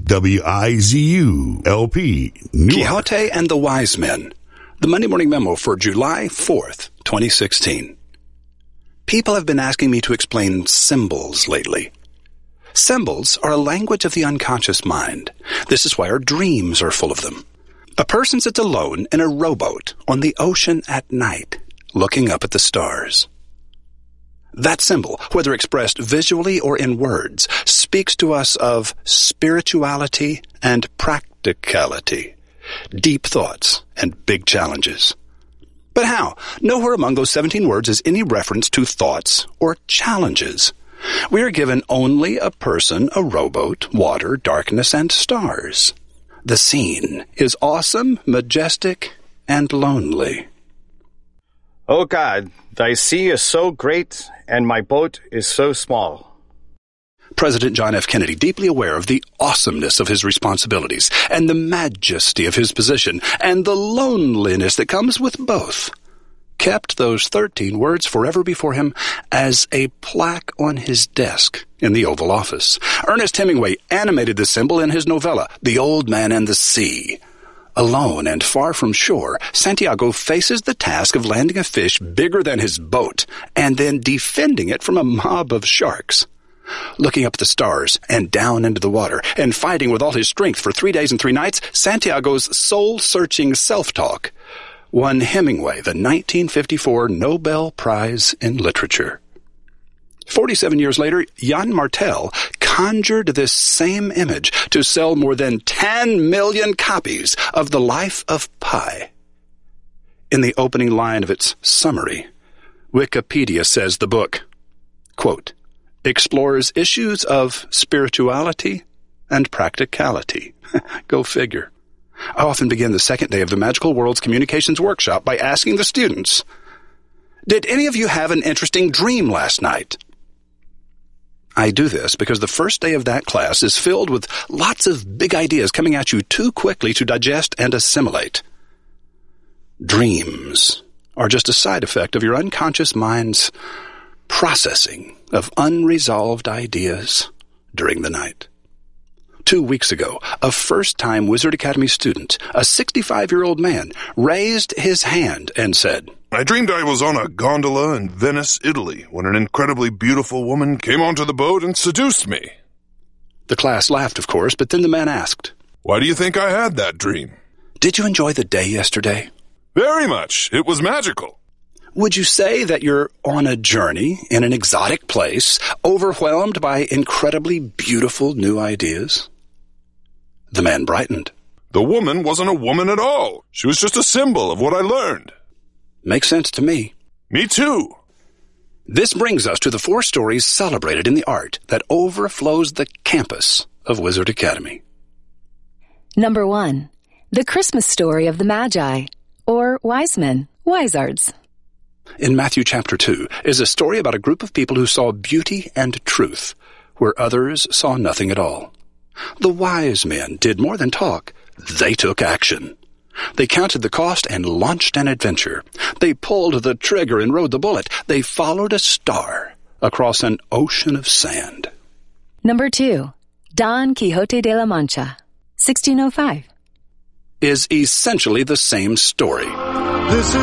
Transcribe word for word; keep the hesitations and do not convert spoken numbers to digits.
W I Z U L P. Newark. Quixote and the Wise Men. The Monday Morning Memo for July fourth, twenty sixteen. People have been asking me to explain symbols lately. Symbols are a language of the unconscious mind. This is why our dreams are full of them. A person sits alone in a rowboat on the ocean at night, looking up at the stars. That symbol, whether expressed visually or in words, speaks to us of spirituality and practicality, deep thoughts and big challenges. But how? Nowhere among those seventeen words is any reference to thoughts or challenges. We are given only a person, a rowboat, water, darkness, and stars. The scene is awesome, majestic, and lonely. Oh God, thy sea is so great, and my boat is so small. President John F. Kennedy, deeply aware of the awesomeness of his responsibilities and the majesty of his position and the loneliness that comes with both, kept those thirteen words forever before him as a plaque on his desk in the Oval Office. Ernest Hemingway animated the symbol in his novella, The Old Man and the Sea. Alone and far from shore, Santiago faces the task of landing a fish bigger than his boat and then defending it from a mob of sharks. Looking up at the stars and down into the water and fighting with all his strength for three days and three nights, Santiago's soul-searching self-talk won Hemingway the nineteen fifty-four Nobel Prize in Literature. Forty-seven years later, Jan Martel conjured this same image to sell more than ten million copies of The Life of Pi. In the opening line of its summary, Wikipedia says the book, quote, explores issues of spirituality and practicality. Go figure. I often begin the second day of the Magical Worlds Communications Workshop by asking the students, did any of you have an interesting dream last night? I do this because the first day of that class is filled with lots of big ideas coming at you too quickly to digest and assimilate. Dreams are just a side effect of your unconscious mind's processing of unresolved ideas during the night. Two weeks ago, a first-time Wizard Academy student, a sixty-five-year-old man, raised his hand and said, I dreamed I was on a gondola in Venice, Italy, when an incredibly beautiful woman came onto the boat and seduced me. The class laughed, of course, but then the man asked, Why do you think I had that dream? Did you enjoy the day yesterday? Very much. It was magical. Would you say that you're on a journey in an exotic place, overwhelmed by incredibly beautiful new ideas? The man brightened. The woman wasn't a woman at all. She was just a symbol of what I learned. Makes sense to me. Me too. This brings us to the four stories celebrated in the art that overflows the campus of Wizard Academy. Number one, the Christmas story of the Magi, or wise men, Wizards. In Matthew chapter two is a story about a group of people who saw beauty and truth where others saw nothing at all. The wise men did more than talk. They took action. They counted the cost and launched an adventure. They pulled the trigger and rode the bullet. They followed a star across an ocean of sand. Number two, Don Quixote de la Mancha, sixteen oh five. Is essentially the same story. This is